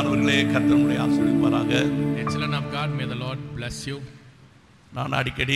அருமையானவர்களே, கர்த்தர் உங்களை ஆசீர்வதிப்பாராக. Children of God, may the Lord bless you. நான் அடிக்கடி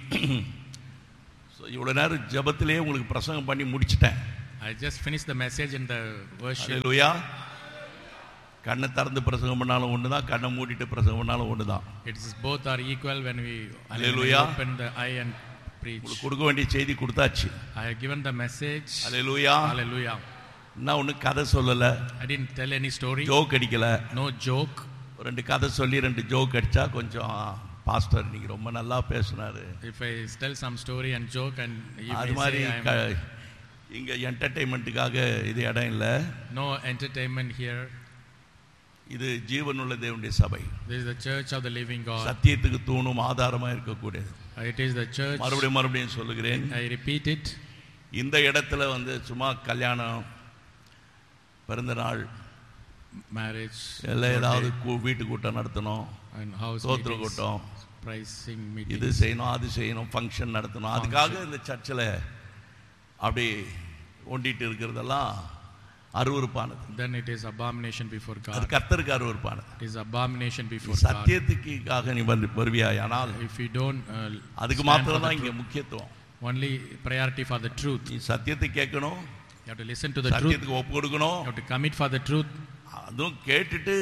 இவ்வளவு நேரம் ஜெபத்திலே உங்களுக்கு பிரசங்கம் பண்ணி முடிச்சிட்டேன். I just finished the message in the worship. ஹல்லேலூயா. கண்ணை திறந்து பிரசங்கம் பண்ணாலும் ஒண்ணுதான், கண்ணை மூடிட்டு பிரசங்கம் பண்ணாலும் ஒண்ணுதான். It is both are equal when we open the eye and preach. கொடுக்க வேண்டிய செய்தி கொடுத்தாச்சு. I have given the message. Hallelujah. Hallelujah. நான் ஒன்னும் கதை சொல்லல. I didn't tell any story. Joke அடிக்கல. No joke. ரெண்டு கதை சொல்லி ரெண்டு ஜோக் அடிச்சா கொஞ்சம் பாஸ்டர் நீங்க ரொம்ப நல்லா பேசுனாரு. If I tell some story and joke and அது மாதிரி இங்க என்டர்டெயின்மெண்ட்டுக்காக இது இடம் இல்ல. No entertainment here. இது ஜீவனுள்ள தேவனுடைய சபை. This is the church of the living God. சத்தியத்துக்கு தூணும் ஆதாரமா இருக்கக்கூடியது. It is the church. மறுபடியும் சொல்லுகிறேன். I repeat it. இந்த இடத்துல சும்மா கல்யாணம், பிறந்த நாள், மேரேஜ், எல்லாம் ஏதாவது வீட்டு கூட்டம் நடத்தணும், சோத்திர கூட்டம், இது செய்யணும் அது செய்யணும், ஃபங்க்ஷன் நடத்தணும், அதுக்காக இந்த சர்ச்சில் அப்படி ஒண்டிட்டு இருக்கிறதெல்லாம் அருவருப்பானது. Then it is abomination before God. அது கர்த்தருக்கு அருவருப்பானது. It is abomination before God. சத்தியத்துக்காக நீ வருவியாயானால் if you don't அதுக்கு மாத்திரம் தான் இங்க முக்கியத்துவம். Only priority for the truth. நீ சத்தியத்தை கேட்கணும். You have to listen to the truth. சத்தியத்துக்கு ஒப்பு கொடுக்கணும். You have to commit for the truth. அதுவும் கேட்டுட்டு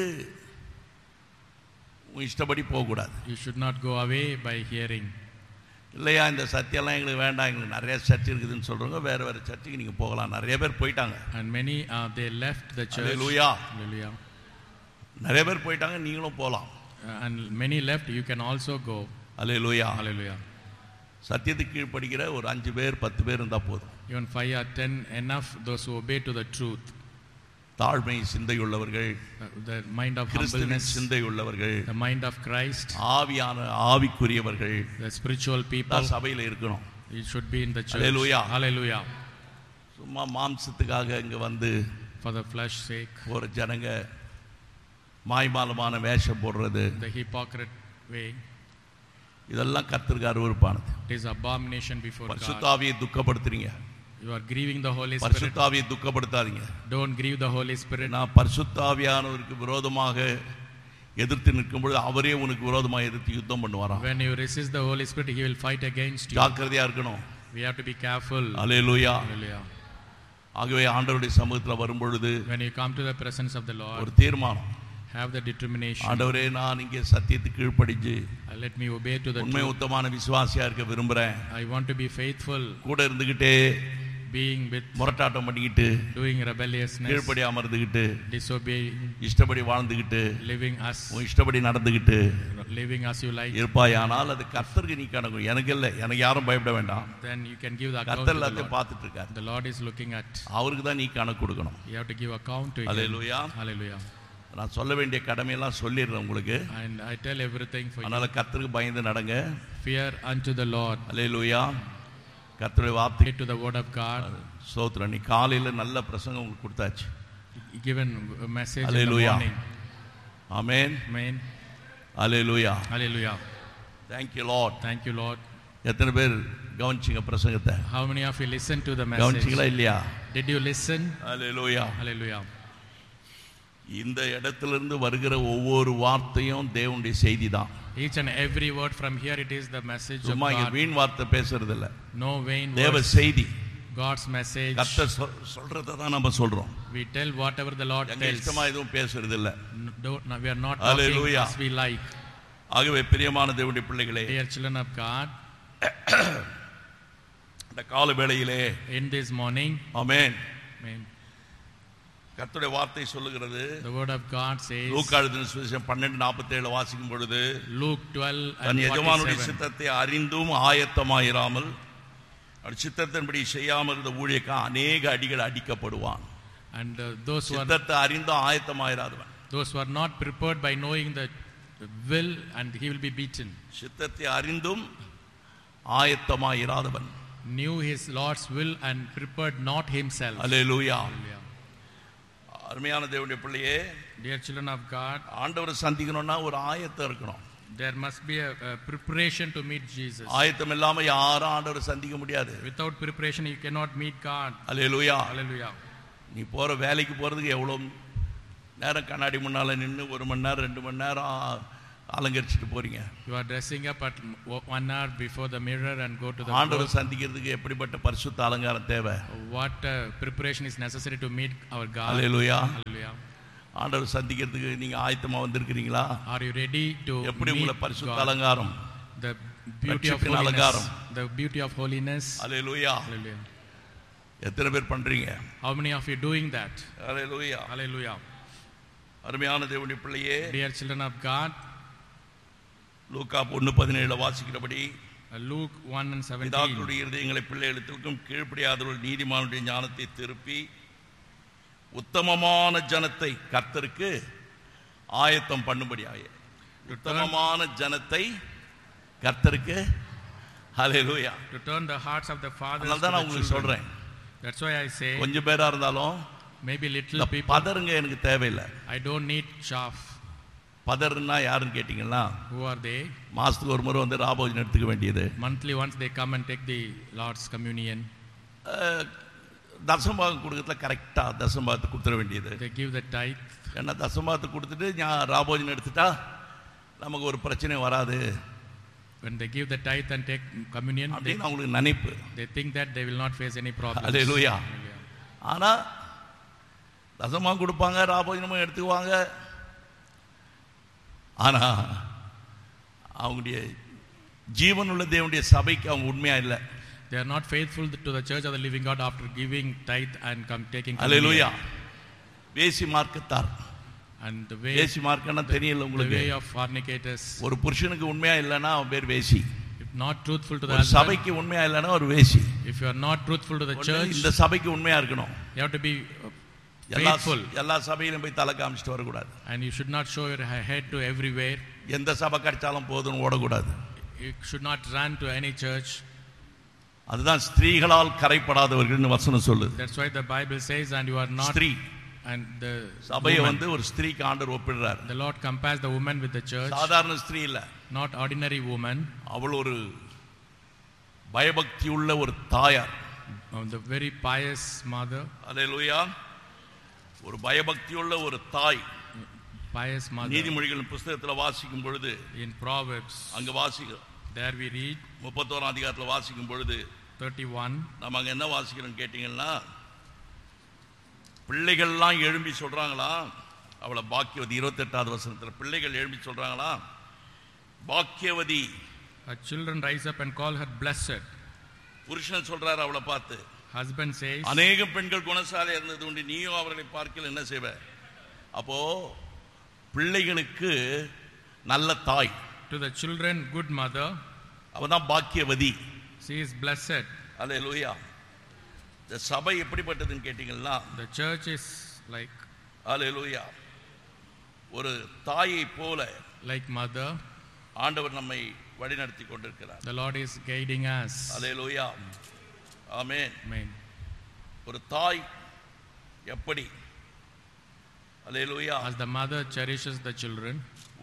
உன் இஷ்டப்படி போக கூடாது. You should not go away by hearing. இல்லையா இந்த சத்தியம்லாம் எங்களுக்கு வேண்டாம், எங்களுக்கு நிறைய சர்ச் இருக்குதுன்னு சொல்றவங்க வேற வேற சர்ச்சுக்கு நீங்க போகலாம். நிறைய பேர் போயிட்டாங்க. And many they left the church. Hallelujah. Hallelujah. நிறைய பேர் போயிட்டாங்க, நீங்களும் போகலாம். And many left, you can also go. Hallelujah. Hallelujah. சத்தியத்துக்கு கீழ்ப்படிக்கிற ஒரு 5 பேர் 10 பேர் இருந்தா போதும். Even 5 or 10 enough, those who obey to the truth. தாழ்மை சிந்தையுள்ளவர்கள், the mind of humbleness, சிந்தையுள்ளவர்கள், the mind of Christ, ஆவிக்குரியவர்கள், the spiritual people சபையில இருக்கணும். It should be in the church. Hallelujah. Hallelujah. சும்மா மாம்சத்துக்காக இங்க வந்து for the flesh sake ஒரு ஜனங்க மாய்மாலமான வேஷம் போடுறது, the hypocrite way, இதெல்லாம் கர்த்தருக்கு அருவருப்பானது. it is abomination before God. பரிசுத்த ஆவியை துக்கப்படுத்துறீங்க. You are grieving the Holy Spirit. பரிசுத்த ஆவியை துக்கப்படுத்தாதீங்க. Don't grieve the Holy Spirit. நான் பரிசுத்த ஆவியானவருக்கு விரோதமாக எதிர்த்து நிற்கும்போது அவரே உனக்கு விரோதமாக எதிர்த்து யுத்தம் பண்ணுவாராம். When you resist the Holy Spirit, he will fight against you. ஜாக்கிரதையா இருக்கணும். We have to be careful. Hallelujah. Hallelujah. ஆகவே ஆண்டவருடைய சமூகத்தில் வரும்பொழுது when you come to the presence of the Lord, ஒரு தீர்மானம், have the determination. ஆண்டவரே நான் இங்கே சத்தியத்துக்கு கீழ்ப்படிஞ்சு let me obey to the உண்மை உத்தமான விசுவாசியா இருக்க விரும்புறேன். I want to be faithful. கூட இருந்துகிட்டே being with முரட்டாட்டம் பண்ணிக்கிட்டு, doing rebelliousness, கீழ்ப்படியாம இருந்துகிட்டு, disobeying, இஷ்டப்படி வாழ்ந்துகிட்டு, living us, உன் இஷ்டப்படி நடந்துகிட்டு living as you like இருப்பாயானால் அது கர்த்தருக்கு நீ கணக்கு. எனக்கு இல்லை, எனக்கு யாரும் பயப்பட வேண்டாம். then you can give the account. கர்த்தர் எல்லாத்தையும் பார்த்துட்டு இருக்கார். The Lord is looking at. அவருக்கு தான் நீ கணக்கு கொடுக்கணும். You have to give account to him. Hallelujah. Hallelujah. நான் சொல்ல வேண்டிய கடமையெல்லாம் சொல்லிடுறேன் உங்களுக்கு. And I tell everything for you. அதனால கர்த்தருக்கு பயந்து நடங்க. Fear unto the Lord. Hallelujah. கர்த்தருடைய வார்த்தை to the word of God. ஸ்தோத்திரம். நீ காலையில நல்ல பிரசங்கம் உங்களுக்கு கொடுத்தாச்சு. Given a message Hallelujah. in the morning. Amen. Amen. Hallelujah. Hallelujah. Thank you Lord. Thank you Lord. எத்தனை பேர் கவனிச்சீங்க பிரசங்கத்தை? How many of you listened to the message? கவனிச்சீங்களா இல்லையா? Did you listen? Hallelujah. Hallelujah. இந்த இடத்திலிருந்து வருகிற ஒவ்வொரு வார்த்தையும் தேவனுடைய செய்தி தான். Each and every word from here, it is the message of சும்மா இங்க God. வீண் வார்த்தை பேசுறது இல்ல. No vain தேவ words. செய்தி. God's message. கர்த்தர் சொல்றத தான் நம்ம சொல்றோம். We tell whatever the Lord எங்க tells. இஷ்டமா எதுவும் பேசுறது இல்ல. We are not Hallelujah. talking as we like. ஆகவே பிரியமான தேவனுடைய பிள்ளைகளே, Dear children of God, இந்த கால வேளையிலே in this morning, amen, amen, கர்த்தருடைய வார்த்தை சொல்லுகிறது. the word of God says, லூக்கா எழுதின சுவிசேஷம் 12:47 வாசிக்கும் பொழுது, Luke 12 and தன் எஜமானுடைய 47, சித்தத்தை அறிந்தும் ஆயத்தமாயிராமல் அவர் சித்தத்தின்படி செய்யாமல் இருந்த ஊழியக்காரன் அநேக அடிகள் அடிக்கப்படுவான். and those சித்தத்தை அறிந்தும் ஆயத்தமாயிராதவன், who are not prepared by knowing the will, and he will be beaten. சித்தத்தை அறிந்தும் ஆயத்தமாயிராதவன், knew his Lord's will and prepared not himself. Hallelujah. Hallelujah. அருமையான தேவனுடைய பிள்ளையே, Dear children of God, ஆண்டவரை சந்திக்கணும்னா ஒரு ஆயத்தம் இருக்கணும். there must be a preparation to meet Jesus. ஆயத்தம் இல்லாம யாரும் ஆண்டவரை சந்திக்க முடியாது. Without preparation you cannot meet God. Hallelujah. Hallelujah. நீ போற வேலைக்கு போறதுக்கு எவ்வளவு நேரம் கண்ணாடி முன்னால் நின்று 1 மணி நேரம் 2 மணி நேரம் அலங்கரிச்சுட்டு போறீங்க. You are dressing up at 1 hour before the mirror and go to the ஆண்டவரை சந்திக்கிறதுக்கு எப்படிப்பட்ட பரிசுத்த அலங்காரம் தேவை? What preparation is necessary to meet our God? Hallelujah. Hallelujah. ஆண்டவரை சந்திக்கிறதுக்கு நீங்க ஆயத்தமா வந்திருக்கிறீங்களா? Are you ready to எப்படி meet உங்களை பரிசுத்த God? அலங்காரம், The beauty of ரட்சிப்பின் holiness. அலங்காரம். The beauty of holiness. Hallelujah. Hallelujah. எத்தனை பேர் பண்றீங்க? How many of you doing that? Hallelujah. Hallelujah. அருமையான தேவனுடைய பிள்ளையே, Dear children of God, Luca 1:17 வாசிக்கிறபடி Luke 1:17. பிதாக்களுடைய இருதயங்களை பிள்ளைகளுக்கும் கீழ்ப்படியாதவர்கள் நீதிமானுடைய ஞானத்தை திருப்பி உத்தமமான ஜனத்தை கர்த்தருக்கு ஆயத்தம் பண்ணும்படியாக. உத்தமமான ஜனத்தை கர்த்தருக்கு. ஹல்லேலூயா. To turn the hearts of the fathers அதனால to தான் நான் the உங்களுக்கு children. சொல்றேன், That's why I say கொஞ்சம் பேரா இருந்தாலும் maybe little இந்த people. பதருங்க எனக்கு தேவையில்லை. I don't need chaff. பதர்னா யாருன்னு கேட்டீங்கன்னா, Who are they? மாசத்துக்கு ஒரு முறை வந்து ராபோஜன் எடுத்துக்க வேண்டியது, Monthly once they come and take the Lord's communion. தசம்பாகம் கொடுக்கறதுல கரெக்டா தசம்பாகத்தை கொடுத்துட வேண்டியது. They give the tithe. ஏன்னா தசம்பாகத்தை கொடுத்துட்டு ராபோஜன் எடுத்துட்டா நமக்கு ஒரு பிரச்சனை வராது When they give the tithe and take communion, அப்படின்னு அவங்களுக்கு நினைப்பு. they think that they will not face any problems. Hallelujah. Hallelujah. ஆனா தசமாக கொடுப்பாங்க, ராபோஜனமும் எடுத்துக்குவாங்க. ஆனா அவங்களுடைய ஜீவனுள்ள தேவனுடைய சபைக்கு அவங்க உண்மையா இல்லை. They are not faithful to the church of the living God after giving tithe and taking hallelujah. communion. வேசி மார்க்கத்தார். And the way, வேசி மார்க்கம்னா தெரியல the உங்களுக்கு? way of fornicators. ஒரு புருஷனுக்கு உண்மையா இல்லைன்னா அவன் பேர் வேசி. If not truthful to the ஒரு husband, சபைக்கு உண்மையா இல்லைன்னா ஒரு வேசி. if you are not truthful to the church, இந்த சபைக்கு உண்மையா இருக்கணும். you have to be faithful. எல்லா சபையிலும் போய் தலை காமிச்சிட்டு வரக்கூடாது. And you should not show your head to everywhere. எந்த சபை கிடைச்சாலும் போதும்னு ஓடக்கூடாது. You should not run to any church. அதுதான் ஸ்திரீகளால் கரைப்படாதவர்கள்னு வசனம் சொல்லுது. That's why the Bible says, and you are not. ஸ்திரீ And the சபையை woman, வந்து ஒரு ஸ்திரீக்கு ஆண்டவர் ஒப்பிடுறார். the Lord compares the woman with the church. சாதாரண ஸ்திரீ இல்ல, Not ordinary woman. அவள் ஒரு பயபக்தி உள்ள ஒரு தாயார். The very pious mother. ஹல்லேலூயா. ஒரு பயபக்தி உள்ள ஒரு தாய். Pious mother. நீதிமொழிகளின் புத்தகத்தில் வாசிக்கும் பொழுது, In Proverbs, அங்க வாசிக்கிறோம், there we read 31 அதிகாரத்தில் வாசிக்கும் பொழுது 31. நம்ம அங்க என்ன வாசிக்கிறோம் கேட்டீங்கன்னா, பிள்ளைகள்லாம் எழும்பி சொல்றாங்களா அவளை பாக்கியவதி. 28வது வசனத்தில் பிள்ளைகள் எழும்பி சொல்றாங்களா பாக்கியவதி. Her children rise up and call her blessed. புருஷன் சொல்றாரு அவளை பார்த்து, Husband says, அநேக பெண்கள் குணசாலை இருந்தது உண்டு, நீயும் அவர்களை பார்க்கல என்ன செய்வ? அப்போ பிள்ளைகளுக்கு நல்ல தாய். to the children good mother. அவதான் பாக்கியவதி. She is blessed. அல்லேலூயா. இந்த சபை எப்படிப்பட்டதுன்னு கேட்டீங்கன்னா, The church is like அல்லேலூயா, ஒரு தாயை போல like mother. ஆண்டவர் நம்மை வழிநடத்தி கொண்டிருக்கிறார். The Lord is guiding us. Hallelujah. Amen. Amen. ஒரு தாய் எப்படி அல்லேலூயா As the mother cherishes the children,